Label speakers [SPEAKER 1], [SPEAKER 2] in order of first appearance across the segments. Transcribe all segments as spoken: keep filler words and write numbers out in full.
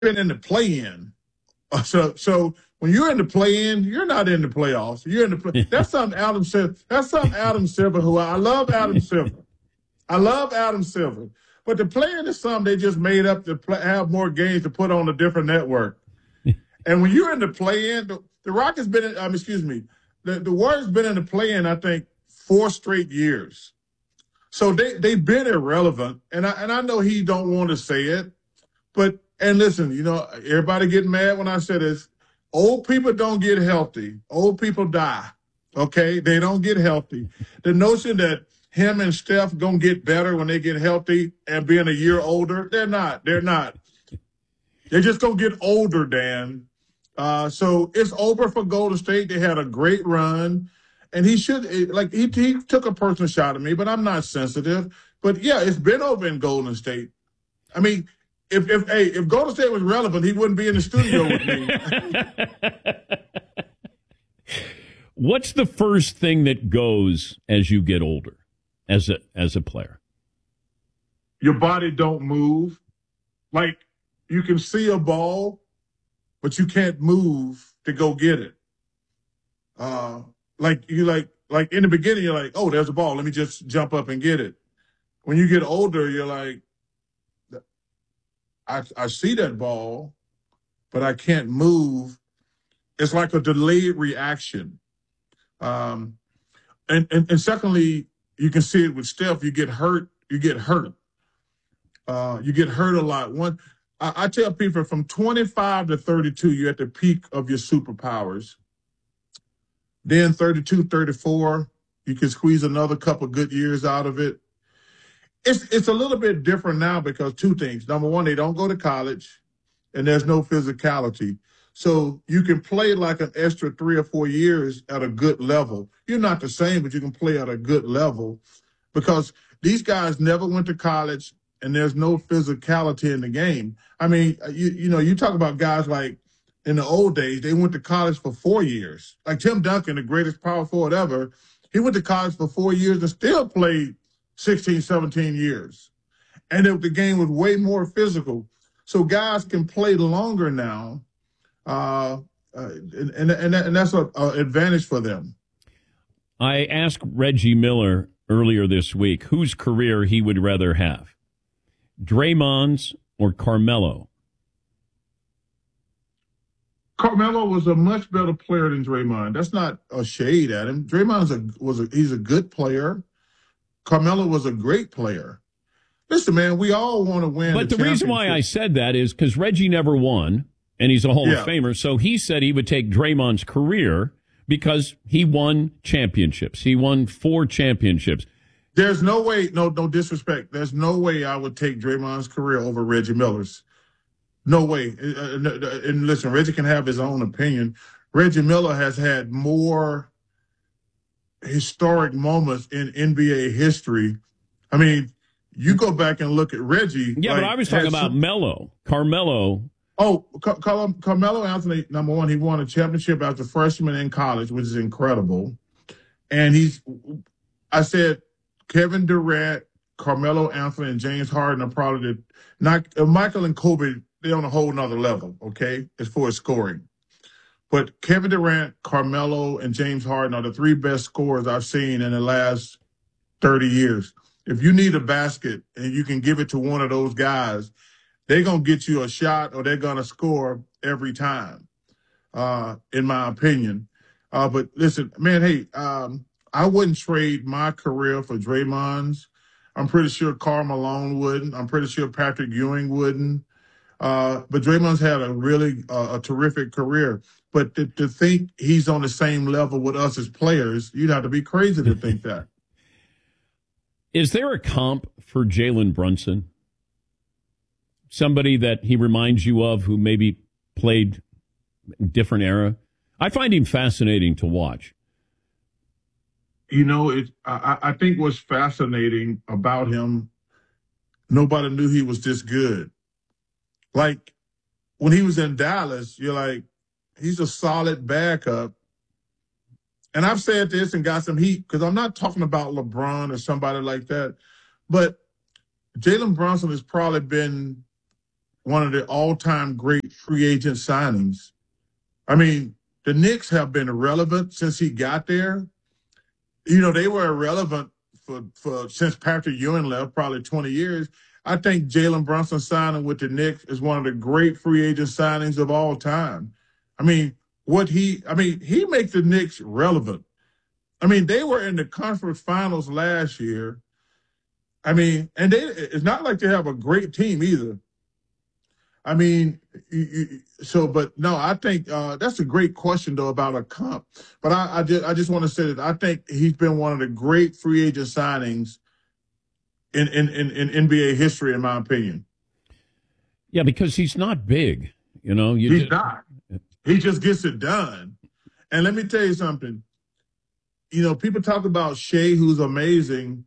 [SPEAKER 1] been in the play-in. Uh, So, so when you're in the play-in, you're not in the playoffs. You're in the play. That's something Adam Silver. That's something Adam Silver. Who I love, Adam Silver. I love Adam Silver. But the play-in is something they just made up to play, have more games to put on a different network. And when you're in the play-in, the, the Rockets been. In, um, excuse me, the the Warriors been in the play-in. I think four straight years. So they they've been irrelevant. And I and I know he don't want to say it, but. And listen, you know, everybody get mad when I say this. Old people don't get healthy. Old people die, okay? They don't get healthy. The notion that him and Steph going to get better when they get healthy and being a year older, they're not. They're not. They're just going to get older, Dan. Uh, so it's over for Golden State. They had a great run. And he should, like, he, he took a personal shot at me, but I'm not sensitive. But, yeah, it's been over in Golden State. I mean, If if hey if Golden State was relevant, he wouldn't be in the studio with me.
[SPEAKER 2] What's the first thing that goes as you get older, as a as a player?
[SPEAKER 1] Your body don't move. Like you can see a ball, but you can't move to go get it. Uh, like you like like in the beginning, you're like, oh, there's a ball. Let me just jump up and get it. When you get older, you're like, I, I see that ball, but I can't move. It's like a delayed reaction. Um, and, and, and secondly, you can see it with Steph. You get hurt. You get hurt. Uh, you get hurt a lot. One, I, I tell people from twenty-five to thirty-two, you're at the peak of your superpowers. Then thirty-two, thirty-four, you can squeeze another couple good years out of it. It's it's a little bit different now because two things. Number one, they don't go to college, and there's no physicality. So you can play like an extra three or four years at a good level. You're not the same, but you can play at a good level because these guys never went to college, and there's no physicality in the game. I mean, you you know, you talk about guys like in the old days, they went to college for four years. Like Tim Duncan, the greatest power forward ever, he went to college for four years and still played sixteen, seventeen years. And it, the game was way more physical. So guys can play longer now, uh, uh, and, and, and, that, and that's an advantage for them.
[SPEAKER 2] I asked Reggie Miller earlier this week whose career he would rather have, Draymond's or Carmelo.
[SPEAKER 1] Carmelo was a much better player than Draymond. That's not a shade at him. Draymond's a, was a, he's a good player. Carmelo was a great player. Listen, man, we all want to win.
[SPEAKER 2] But the, the reason why I said that is because Reggie never won, and he's a Hall
[SPEAKER 1] yeah.
[SPEAKER 2] of Famer. So he said he would take Draymond's career because he won championships. He won four championships.
[SPEAKER 1] There's no way, no, no disrespect. There's no way I would take Draymond's career over Reggie Miller's. No way. And listen, Reggie can have his own opinion. Reggie Miller has had more historic moments in N B A history. I mean, you go back and look at Reggie.
[SPEAKER 2] Yeah, like, but I was talking about some, Melo, Carmelo.
[SPEAKER 1] Oh, Car- Car- Carmelo Anthony, number one, he won a championship as a freshman in college, which is incredible. And he's, I said, Kevin Durant, Carmelo Anthony, and James Harden are probably the, not, uh, Michael and Kobe, they're on a whole nother level, okay, as far as scoring. But Kevin Durant, Carmelo, and James Harden are the three best scorers I've seen in the last thirty years. If you need a basket and you can give it to one of those guys, they're going to get you a shot or they're going to score every time, uh, in my opinion. Uh, but listen, man, hey, um, I wouldn't trade my career for Draymond's. I'm pretty sure Karl Malone wouldn't. I'm pretty sure Patrick Ewing wouldn't. Uh, but Draymond's had a really uh, a terrific career. But to, to think he's on the same level with us as players, you'd have to be crazy to think that.
[SPEAKER 2] Is there a comp for Jalen Brunson? Somebody that he reminds you of who maybe played a different era? I find him fascinating to watch.
[SPEAKER 1] You know, it, I, I think what's fascinating about him, nobody knew he was this good. Like, when he was in Dallas, you're like, he's a solid backup. And I've said this and got some heat because I'm not talking about LeBron or somebody like that. But Jalen Brunson has probably been one of the all-time great free agent signings. I mean, the Knicks have been irrelevant since he got there. You know, they were irrelevant for, for since Patrick Ewing left, probably twenty years. I think Jalen Brunson signing with the Knicks is one of the great free agent signings of all time. I mean, what he, I mean, he makes the Knicks relevant. I mean, they were in the conference finals last year. I mean, and they, it's not like they have a great team either. I mean, you, you, so, but no, I think uh, that's a great question though about a comp. But I, I just, I just want to say that I think he's been one of the great free agent signings in in, in, in N B A history, in my opinion.
[SPEAKER 2] Yeah, because he's not big, you know. You
[SPEAKER 1] he's
[SPEAKER 2] just,
[SPEAKER 1] not. He just gets it done. And let me tell you something. You know, people talk about Shea, who's amazing.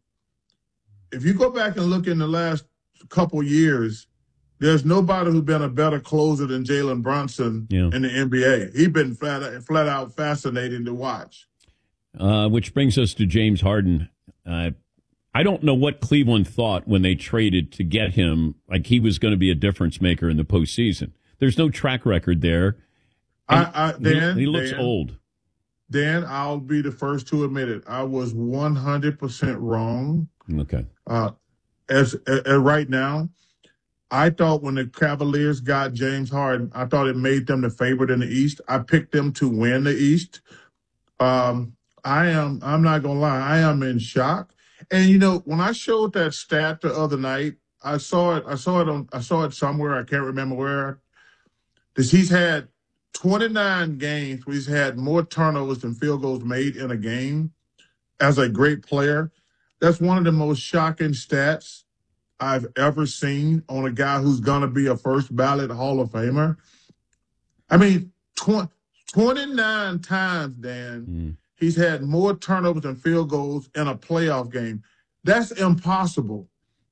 [SPEAKER 1] If you go back and look in the last couple years, there's nobody who's been a better closer than Jalen Brunson yeah. in the N B A. He's been flat, flat out fascinating to watch.
[SPEAKER 2] Uh, which brings us to James Harden. Uh, I don't know what Cleveland thought when they traded to get him, like he was going to be a difference maker in the postseason. There's no track record there.
[SPEAKER 1] I, I, Dan,
[SPEAKER 2] he, he looks
[SPEAKER 1] Dan,
[SPEAKER 2] old.
[SPEAKER 1] Dan, I'll be the first to admit it. I was one hundred percent wrong.
[SPEAKER 2] Okay.
[SPEAKER 1] Uh, as, as right now, I thought when the Cavaliers got James Harden, I thought it made them the favorite in the East. I picked them to win the East. Um, I am, I'm not going to lie, I am in shock. And, you know, when I showed that stat the other night, I saw it, I saw it on, I saw it somewhere, I can't remember where. This, he's had twenty-nine games where he's had more turnovers than field goals made in a game as a great player. That's one of the most shocking stats I've ever seen on a guy who's going to be a first ballot Hall of Famer. I mean, tw- twenty-nine times, Dan, mm. he's had more turnovers than field goals in a playoff game. That's impossible.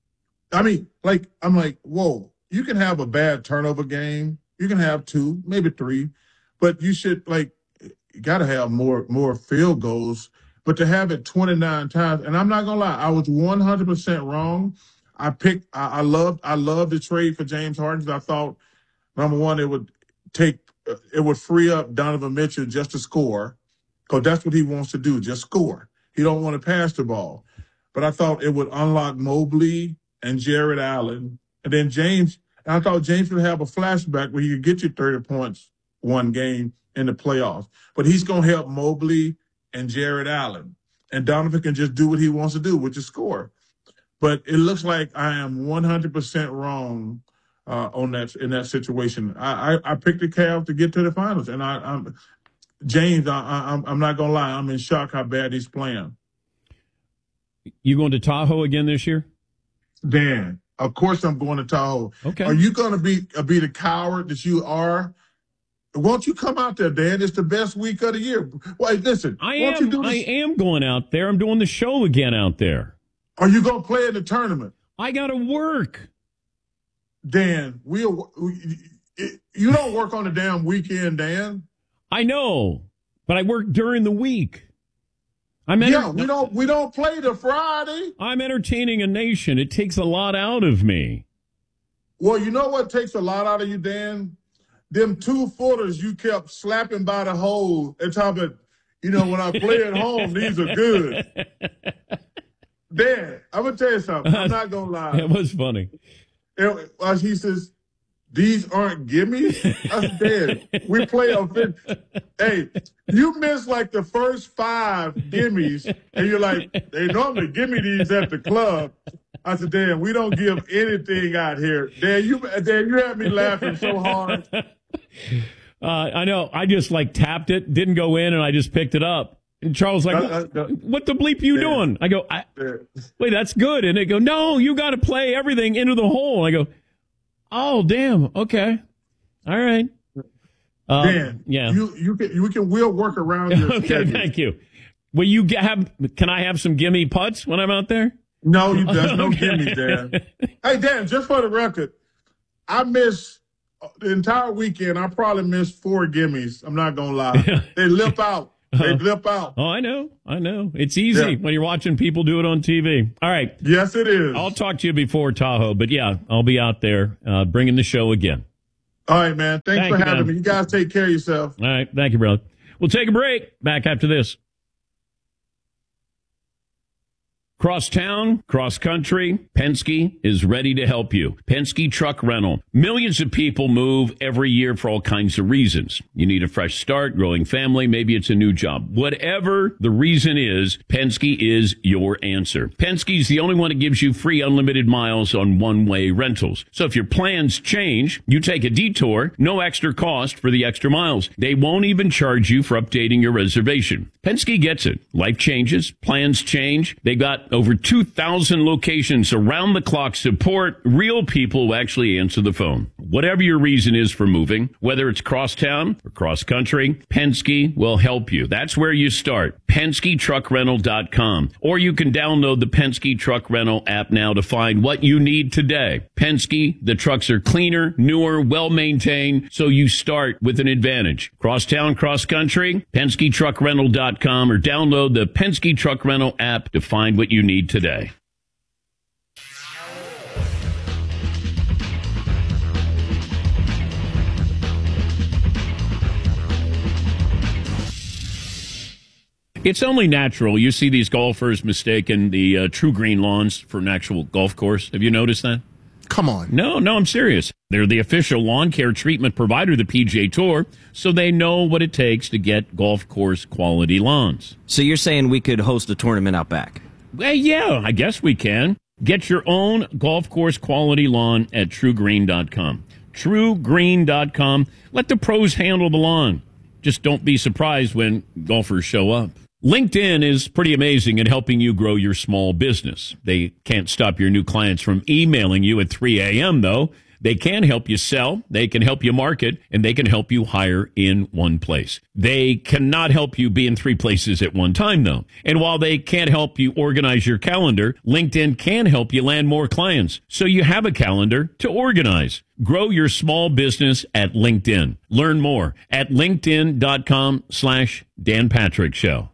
[SPEAKER 1] I mean, like, I'm like, whoa, you can have a bad turnover game. You can have two, maybe three, but you should, like, you got to have more, more field goals. But to have it twenty-nine times, and I'm not going to lie, I was one hundred percent wrong. I picked, I, I loved, I loved the trade for James Harden. I thought, number one, it would take, it would free up Donovan Mitchell just to score, because that's what he wants to do, just score. He don't want to pass the ball. But I thought it would unlock Mobley and Jared Allen, and then James. And I thought James would have a flashback where he could get you thirty points one game in the playoffs. But he's going to help Mobley and Jared Allen, and Donovan can just do what he wants to do, which is score. But it looks like I am one hundred percent wrong uh, on that in that situation. I, I, I picked the Cavs to get to the finals, and I, I'm James. I, I, I'm not gonna lie, I'm in shock how bad he's playing.
[SPEAKER 2] You going to Tahoe again this year?
[SPEAKER 1] Dan, of course I'm going to Tahoe.
[SPEAKER 2] Okay.
[SPEAKER 1] Are you going to be uh, be the coward that you are? Won't you come out there, Dan? It's the best week of the year. Well, listen,
[SPEAKER 2] I
[SPEAKER 1] won't
[SPEAKER 2] am.
[SPEAKER 1] you do this?
[SPEAKER 2] I am going out there. I'm doing the show again out there.
[SPEAKER 1] Are you going to play in the tournament?
[SPEAKER 2] I got to work.
[SPEAKER 1] Dan, we'll, we you don't work on the damn weekend, Dan.
[SPEAKER 2] I know, but I work during the week. I'm
[SPEAKER 1] enter- yeah, we don't we don't play the Friday.
[SPEAKER 2] I'm entertaining a nation. It takes a lot out of me.
[SPEAKER 1] Well, you know what takes a lot out of you, Dan? Them two footers you kept slapping by the hole and talking about, you know, when I play at home, these are good. Dan, I'm going to tell you something. I'm not going to lie.
[SPEAKER 2] It was funny.
[SPEAKER 1] And, uh, he says, these aren't gimmies? I said, Dan, we play on fit. Hey, you missed like the first five gimmies, and you're like, they normally give me these at the club. I said, Dan, we don't give anything out here. Dan, you, Dan, you had me laughing so hard.
[SPEAKER 2] Uh, I know. I just like tapped it, didn't go in, and I just picked it up. And Charles like, uh, uh, uh, what the bleep are you yeah. doing? I go, I, yeah. wait, that's good. And they go, no, you got to play everything into the hole. I go, oh, damn. Okay. All right.
[SPEAKER 1] Um, Dan, yeah. You, you can, you can, we'll work around your
[SPEAKER 2] okay,
[SPEAKER 1] schedule.
[SPEAKER 2] Thank you. Will you get, have, can I have some gimme putts when I'm out there?
[SPEAKER 1] No, you there's no gimme, Dan. Hey, Dan, just for the record, I missed the entire weekend. I probably missed four gimmies. I'm not going to lie. They lip out. They blip out.
[SPEAKER 2] Oh, I know. I know. It's easy
[SPEAKER 1] Yeah.
[SPEAKER 2] when you're watching people do it on T V. All right.
[SPEAKER 1] Yes, it is.
[SPEAKER 2] I'll talk to you before Tahoe, but yeah, I'll be out there uh, bringing the show again.
[SPEAKER 1] All right, man. Thanks
[SPEAKER 2] Thank
[SPEAKER 1] for
[SPEAKER 2] you,
[SPEAKER 1] having
[SPEAKER 2] man.
[SPEAKER 1] me. You guys take care of yourself.
[SPEAKER 2] All right. Thank you, brother. We'll take a break. Back after this. Cross town, cross country, Penske is ready to help you. Penske Truck Rental. Millions of people move every year for all kinds of reasons. You need a fresh start, growing family, maybe it's a new job. Whatever the reason is, Penske is your answer. Penske is the only one that gives you free unlimited miles on one-way rentals. So if your plans change, you take a detour, no extra cost for the extra miles. They won't even charge you for updating your reservation. Penske gets it. Life changes, plans change. They got over two thousand locations, around the clock support, real people who actually answer the phone. Whatever your reason is for moving, whether it's cross town or cross country, Penske will help you. That's where you start. Penske Truck Rental dot com. Or you can download the Penske Truck Rental app now to find what you need today. Penske, the trucks are cleaner, newer, well-maintained, so you start with an advantage. Cross town, cross country, Penske Truck Rental dot com, or download the Penske Truck Rental app to find what you need today. It's only natural. You see these golfers mistaking the uh, True Green lawns for an actual golf course. Have you noticed that?
[SPEAKER 3] Come on.
[SPEAKER 2] No, no, I'm serious. They're the official lawn care treatment provider of the P G A Tour, so they know what it takes to get golf course quality lawns.
[SPEAKER 4] So you're saying we could host a tournament out back?
[SPEAKER 2] Well, yeah, I guess we can. Get your own golf course quality lawn at True Green dot com. True Green dot com. Let the pros handle the lawn. Just don't be surprised when golfers show up. LinkedIn is pretty amazing at helping you grow your small business. They can't stop your new clients from emailing you at three a.m., though. They can help you sell, they can help you market, and they can help you hire in one place. They cannot help you be in three places at one time, though. And while they can't help you organize your calendar, LinkedIn can help you land more clients, so you have a calendar to organize. Grow your small business at LinkedIn. Learn more at linkedin.com slash Dan Patrick Show.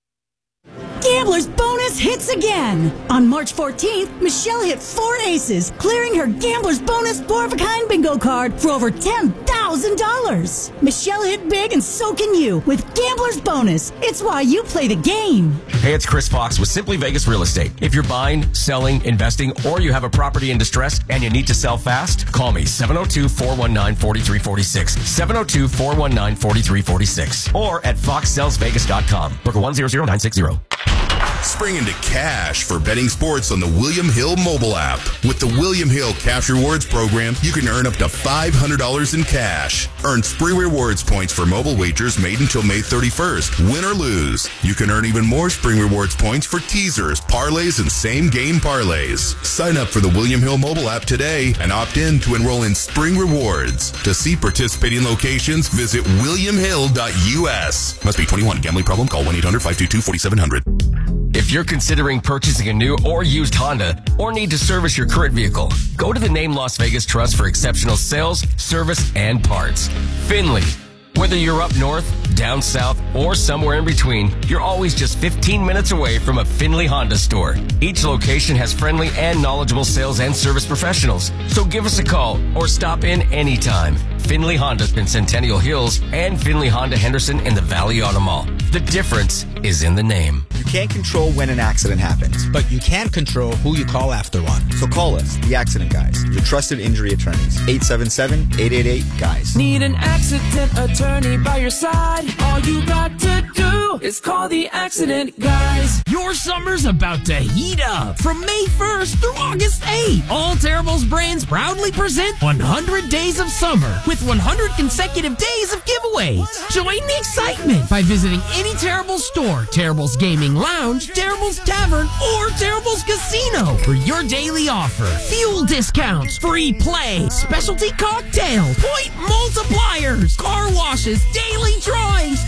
[SPEAKER 5] Gambler's Bonus hits again. On March fourteenth, Michelle hit four aces, clearing her Gambler's Bonus four-of-a-kind bingo card for over ten thousand dollars. Michelle hit big, and so can you with Gambler's Bonus. It's why you play the game.
[SPEAKER 6] Hey, it's Chris Fox with Simply Vegas Real Estate. If you're buying, selling, investing, or you have a property in distress and you need to sell fast, call me seven oh two, four one nine, four three four six, seven oh two, four one nine, four three four six, or at fox sells vegas dot com. Broker one zero zero nine six zero.
[SPEAKER 7] Spring into cash for betting sports on the William Hill mobile app. With the William Hill Cash Rewards program, you can earn up to five hundred dollars in cash. Earn Spring Rewards points for mobile wagers made until May thirty-first. Win or lose. You can earn even more Spring Rewards points for teasers, parlays, and same-game parlays. Sign up for the William Hill mobile app today and opt in to enroll in Spring Rewards. To see participating locations, visit william hill dot u s. Must be twenty-one. Gambling problem? Call one eight hundred, five two two, four seven zero zero.
[SPEAKER 6] If you're considering purchasing a new or used Honda or need to service your current vehicle, go to the Name Las Vegas Trust for exceptional sales, service, and parts. Finley. Whether you're up north, down south, or somewhere in between, you're always just fifteen minutes away from a Finley Honda store. Each location has friendly and knowledgeable sales and service professionals. So give us a call or stop in anytime. Finley Honda's in Centennial Hills and Finley Honda Henderson in the Valley Auto Mall. The difference is in the name.
[SPEAKER 8] You can't control when an accident happens,
[SPEAKER 9] but you can control who you call after one.
[SPEAKER 8] So call us, the Accident Guys, your trusted injury attorneys. eight seven seven, eight eight eight, G U Y S.
[SPEAKER 10] Need an accident attorney by your side? All you got to do is call the Accident Guys.
[SPEAKER 11] Your summer's about to heat up. From May first through August eighth, all Terrible's brands proudly present one hundred Days of Summer with one hundred consecutive days of giveaways. Join the excitement by visiting any Terrible's store, Terrible's Gaming Lounge, Terrible's Tavern, or Terrible's Casino for your daily offer. Fuel discounts, free play, specialty cocktails, point multipliers, car washes, daily drawings, appetizers,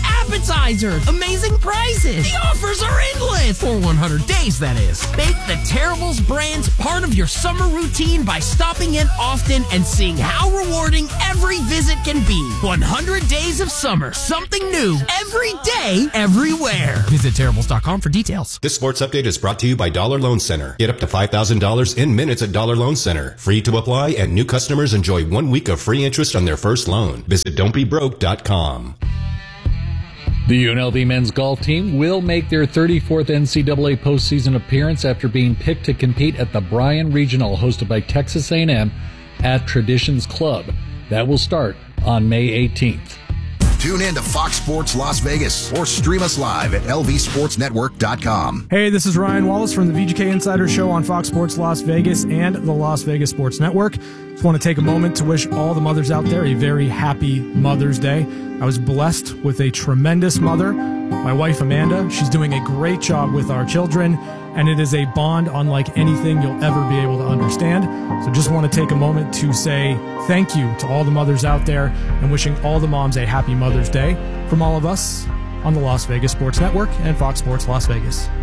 [SPEAKER 11] appetizers, amazing prices. The offers are endless for one hundred days, that is. Make the Terribles brands part of your summer routine by stopping in often and seeing how rewarding every visit can be. one hundred days of summer, something new every day, everywhere. Visit terribles dot com for details.
[SPEAKER 3] This sports update is brought to you by Dollar Loan Center. Get up to five thousand dollars in minutes at Dollar Loan Center. Free to apply, and new customers enjoy one week of free interest on their first loan. Visit don't be broke dot com.
[SPEAKER 12] The U N L V men's golf team will make their thirty-fourth N C double A postseason appearance after being picked to compete at the Bryan Regional hosted by Texas A and M at Traditions Club. That will start on May eighteenth.
[SPEAKER 13] Tune in to Fox Sports Las Vegas or stream us live at L V sports network dot com.
[SPEAKER 14] Hey, this is Ryan Wallace from the V G K Insider Show on Fox Sports Las Vegas and the Las Vegas Sports Network. Just want to take a moment to wish all the mothers out there a very happy Mother's Day. I was blessed with a tremendous mother, my wife Amanda. She's doing a great job with our children, and it is a bond unlike anything you'll ever be able to understand. So just want to take a moment to say thank you to all the mothers out there and wishing all the moms a happy Mother's Day from all of us on the Las Vegas Sports Network and Fox Sports Las Vegas.